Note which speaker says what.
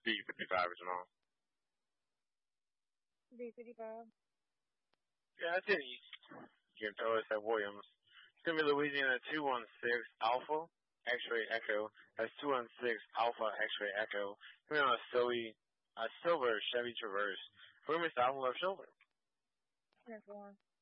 Speaker 1: B55 is wrong.
Speaker 2: B55.
Speaker 1: Yeah, that's it. You can throw us at Williams. It's going to be Louisiana 216 Alpha X-ray Echo. That's 216 Alpha X-ray Echo. Coming on a silver Chevy Traverse. Who missed the album left shoulder?
Speaker 2: 10-4.